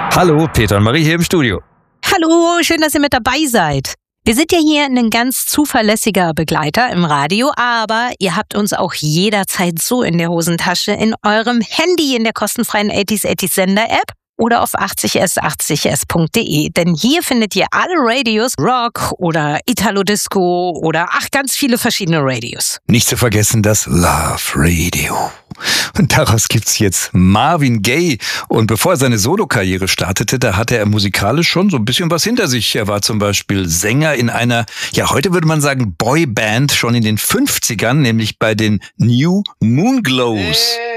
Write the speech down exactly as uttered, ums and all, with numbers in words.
Hallo, Peter und Marie hier im Studio. Hallo, schön, dass ihr mit dabei seid. Wir sind ja hier ein ganz zuverlässiger Begleiter im Radio, aber ihr habt uns auch jederzeit so in der Hosentasche, in eurem Handy, in der kostenfreien achtziger achtziger Sender-App oder auf achtzig s achtzig s punkt de. Denn hier findet ihr alle Radios, Rock oder Italo-Disco oder ach, ganz viele verschiedene Radios. Nicht zu vergessen das Love Radio. Und daraus gibt's jetzt Marvin Gaye. Und bevor er seine Solokarriere startete, da hatte er musikalisch schon so ein bisschen was hinter sich. Er war zum Beispiel Sänger in einer, ja heute würde man sagen Boyband, schon in den fünfzigern, nämlich bei den New Moonglows.